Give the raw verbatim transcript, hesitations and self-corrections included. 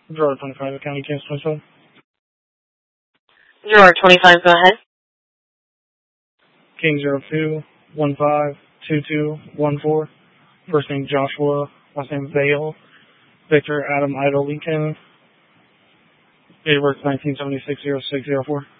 Drawer twenty-five, County Case twenty-seven. Drawer twenty-five, go ahead. King zero two one five two two one four. First name Joshua, last name Vale. Victor Adam Idle Lincoln. Date of birth nineteen seventy-six oh six oh four.